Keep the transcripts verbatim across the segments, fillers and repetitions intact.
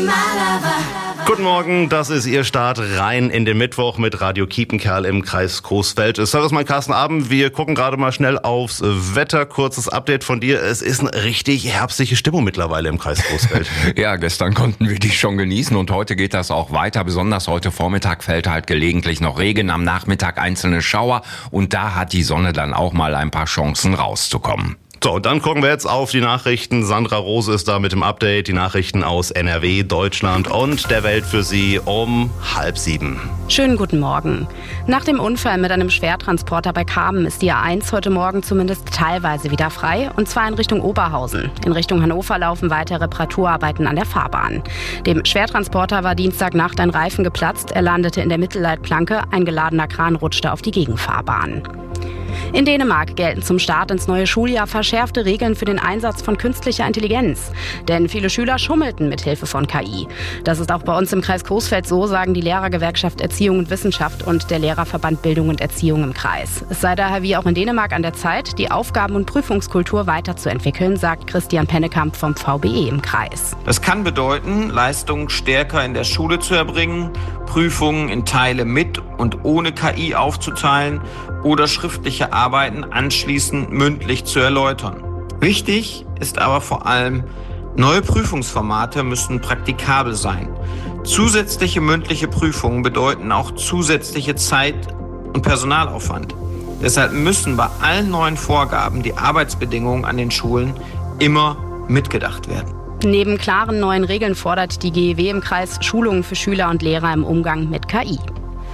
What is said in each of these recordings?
Guten Morgen, das ist Ihr Start rein in den Mittwoch mit Radio Kiepenkerl im Kreis Coesfeld. Servus, mein Carsten Abend. Wir gucken gerade mal schnell aufs Wetter. Kurzes Update von dir. Es ist eine richtig herbstliche Stimmung mittlerweile im Kreis Coesfeld. Ja, gestern konnten wir die schon genießen und heute geht das auch weiter. Besonders heute Vormittag fällt halt gelegentlich noch Regen, am Nachmittag einzelne Schauer und da hat die Sonne dann auch mal ein paar Chancen rauszukommen. So, dann gucken wir jetzt auf die Nachrichten. Sandra Rose ist da mit dem Update. Die Nachrichten aus N R W, Deutschland und der Welt für Sie um halb sieben. Schönen guten Morgen. Nach dem Unfall mit einem Schwertransporter bei Kamen ist die A eins heute Morgen zumindest teilweise wieder frei. Und zwar in Richtung Oberhausen. In Richtung Hannover laufen weitere Reparaturarbeiten an der Fahrbahn. Dem Schwertransporter war Dienstagnacht ein Reifen geplatzt. Er landete in der Mittelleitplanke. Ein geladener Kran rutschte auf die Gegenfahrbahn. In Dänemark gelten zum Start ins neue Schuljahr verschärfte Regeln für den Einsatz von künstlicher Intelligenz. Denn viele Schüler schummelten mit Hilfe von K I. Das ist auch bei uns im Kreis Coesfeld so, sagen die Lehrergewerkschaft Erziehung und Wissenschaft und der Lehrerverband Bildung und Erziehung im Kreis. Es sei daher wie auch in Dänemark an der Zeit, die Aufgaben- und Prüfungskultur weiterzuentwickeln, sagt Christian Pennekamp vom V B E im Kreis. Das kann bedeuten, Leistungen stärker in der Schule zu erbringen, Prüfungen in Teile mit und ohne K I aufzuteilen oder schriftliche Arbeiten anschließend mündlich zu erläutern. Wichtig ist aber vor allem, neue Prüfungsformate müssen praktikabel sein. Zusätzliche mündliche Prüfungen bedeuten auch zusätzliche Zeit- und Personalaufwand. Deshalb müssen bei allen neuen Vorgaben die Arbeitsbedingungen an den Schulen immer mitgedacht werden. Neben klaren neuen Regeln fordert die G E W im Kreis Schulungen für Schüler und Lehrer im Umgang mit K I.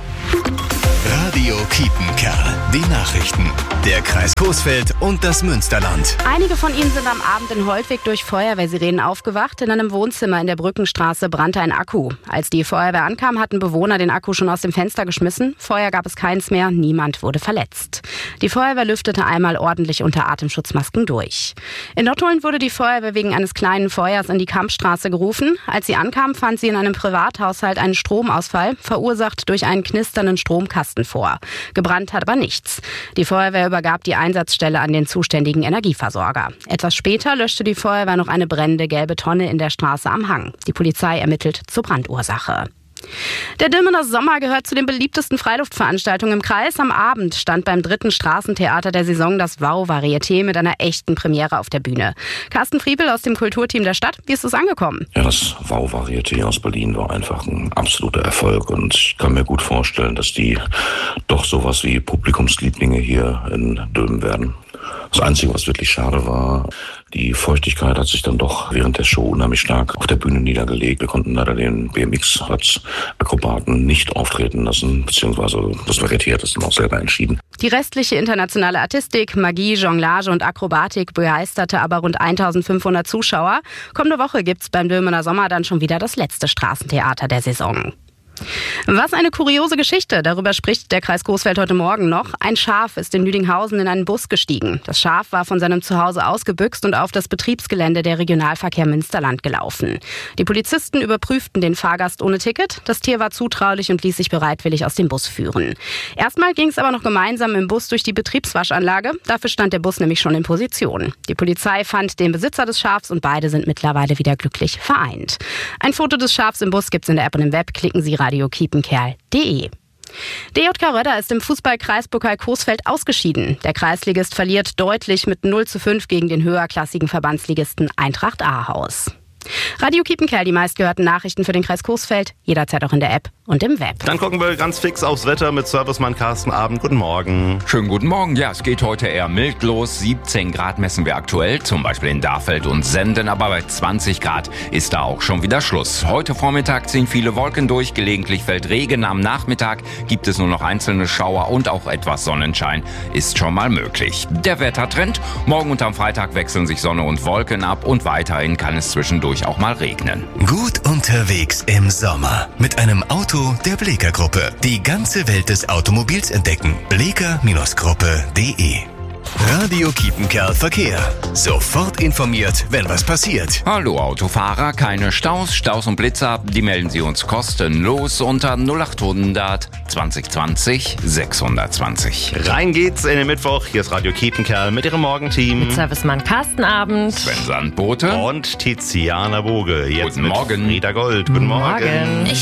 Radio Kiepenkerl. Die Nachrichten. Der Kreis Coesfeld und das Münsterland. Einige von Ihnen sind am Abend in Holtwig durch Feuerwehrsirenen aufgewacht. In einem Wohnzimmer in der Brückenstraße brannte ein Akku. Als die Feuerwehr ankam, hatten Bewohner den Akku schon aus dem Fenster geschmissen. Feuer gab es keins mehr, niemand wurde verletzt. Die Feuerwehr lüftete einmal ordentlich unter Atemschutzmasken durch. In Nottuln wurde die Feuerwehr wegen eines kleinen Feuers in die Kampstraße gerufen. Als sie ankam, fand sie in einem Privathaushalt einen Stromausfall, verursacht durch einen knisternden Stromkasten vor. Gebrannt hat aber nichts. Die Feuerwehr übergab die Einsatzstelle an den zuständigen Energieversorger. Etwas später löschte die Feuerwehr noch eine brennende gelbe Tonne in der Straße am Hang. Die Polizei ermittelt zur Brandursache. Der Dilmener Sommer gehört zu den beliebtesten Freiluftveranstaltungen im Kreis. Am Abend stand beim dritten Straßentheater der Saison das Wow-Varieté mit einer echten Premiere auf der Bühne. Carsten Friebel aus dem Kulturteam der Stadt, wie ist es angekommen? Ja, das Wow-Varieté aus Berlin war einfach ein absoluter Erfolg und ich kann mir gut vorstellen, dass die doch sowas wie Publikumslieblinge hier in Dülmen werden. Das Einzige, was wirklich schade war, die Feuchtigkeit hat sich dann doch während der Show unheimlich stark auf der Bühne niedergelegt. Wir konnten leider den B M X-Akrobaten nicht auftreten lassen, beziehungsweise das Varieté hat es dann auch selber entschieden. Die restliche internationale Artistik, Magie, Jonglage und Akrobatik begeisterte aber rund eintausendfünfhundert Zuschauer. Kommende Woche gibt's beim Dilmener Sommer dann schon wieder das letzte Straßentheater der Saison. Was eine kuriose Geschichte, darüber spricht der Kreis Coesfeld heute Morgen noch. Ein Schaf ist in Lüdinghausen in einen Bus gestiegen. Das Schaf war von seinem Zuhause ausgebüxt und auf das Betriebsgelände der Regionalverkehr Münsterland gelaufen. Die Polizisten überprüften den Fahrgast ohne Ticket. Das Tier war zutraulich und ließ sich bereitwillig aus dem Bus führen. Erstmal ging es aber noch gemeinsam im Bus durch die Betriebswaschanlage. Dafür stand der Bus nämlich schon in Position. Die Polizei fand den Besitzer des Schafs und beide sind mittlerweile wieder glücklich vereint. Ein Foto des Schafs im Bus gibt's in der App und im Web. Klicken Sie radio kiepenkerl punkt de. D J K Röder ist im Fußball-Kreispokal Coesfeld ausgeschieden. Der Kreisligist verliert deutlich mit null zu fünf gegen den höherklassigen Verbandsligisten Eintracht Ahaus. Radio Kiepenkerl, die meistgehörten Nachrichten für den Kreis Coesfeld, jederzeit auch in der App und im Web. Dann gucken wir ganz fix aufs Wetter mit Servicemann Carsten Abend. Guten Morgen. Schönen guten Morgen. Ja, es geht heute eher mild los. siebzehn Grad messen wir aktuell, zum Beispiel in Darfeld und Senden, aber bei zwanzig Grad ist da auch schon wieder Schluss. Heute Vormittag ziehen viele Wolken durch, gelegentlich fällt Regen. Am Nachmittag gibt es nur noch einzelne Schauer und auch etwas Sonnenschein ist schon mal möglich. Der Wettertrend: Morgen und am Freitag wechseln sich Sonne und Wolken ab und weiterhin kann es zwischendurch auch mal regnen. Gut unterwegs im Sommer mit einem Auto der Bleeker Gruppe. Die ganze Welt des Automobils entdecken. bleeker Gruppe punkt de Radio Kiepenkerl Verkehr. Sofort informiert, wenn was passiert. Hallo Autofahrer, keine Staus, Staus und Blitzer, die melden Sie uns kostenlos unter null achthundert zwanzig zwanzig sechshundertzwanzig. Rein geht's in den Mittwoch. Hier ist Radio Kiepenkerl mit ihrem Morgenteam. Servicemann Carsten Abend. Sven Sandbote Und Tiziana Boge. Jetzt Guten mit Morgen. Frieda Gold. Guten Morgen. Morgen.